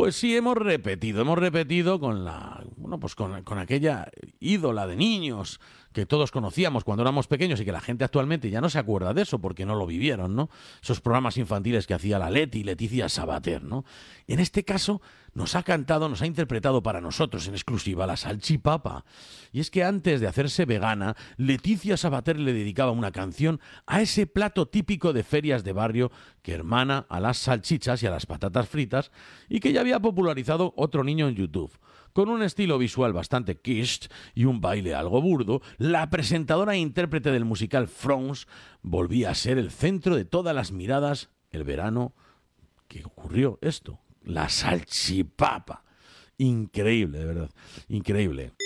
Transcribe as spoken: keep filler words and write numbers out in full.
Pues sí, hemos repetido, hemos repetido con la, bueno, pues con, con aquella ídola de niños que todos conocíamos cuando éramos pequeños y que la gente actualmente ya no se acuerda de eso porque no lo vivieron, ¿no? Esos programas infantiles que hacía la Leti, Leticia Sabater, ¿no? En este caso nos ha cantado, nos ha interpretado para nosotros en exclusiva la salchipapa. Y es que antes de hacerse vegana, Leticia Sabater le dedicaba una canción a ese plato típico de ferias de barrio que hermana a las salchichas y a las patatas fritas y que ya había popularizado otro niño en YouTube. Con un estilo visual bastante kitsch y un baile algo burdo, la presentadora e intérprete del musical Friends volvía a ser el centro de todas las miradas el verano que ocurrió esto. La salchipapa. Increíble, de verdad. Increíble.